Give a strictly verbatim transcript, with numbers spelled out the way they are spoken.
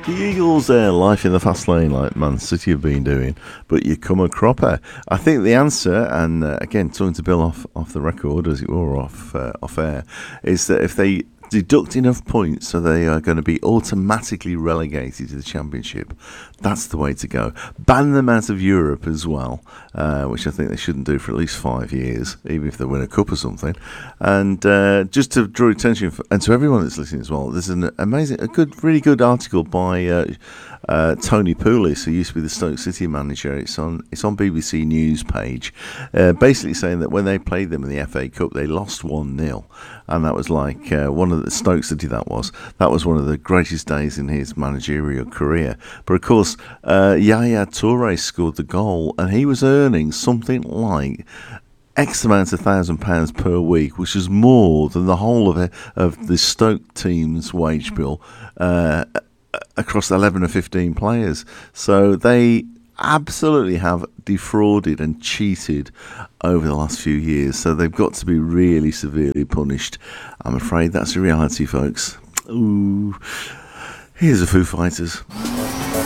The Eagles, their life in the fast lane like Man City have been doing, but you come a cropper. I think the answer, and uh, again, talking to Bill off, off the record, as it were, off, uh, off air, is that if they deduct enough points so they are going to be automatically relegated to the Championship, that's the way to go. Ban them out of Europe as well, uh, which I think they shouldn't do for at least five years, even if they win a cup or something. And uh, just to draw attention, for, and to everyone that's listening as well, there's an amazing, a good, really good article by uh, uh, Tony Pulis, who used to be the Stoke City manager. It's on it's on B B C News page, uh, basically saying that when they played them in the F A Cup, they lost one nil, and that was like uh, one of the Stoke City. That was that was one of the greatest days in his managerial career. But of course, uh, Yaya Toure scored the goal, and he was earning something like X amount of thousand pounds per week, which is more than the whole of it, of the Stoke team's wage bill uh, across eleven or fifteen players. So they absolutely have defrauded and cheated over the last few years. So they've got to be really severely punished. I'm afraid that's the reality, folks. Ooh, here's the Foo Fighters.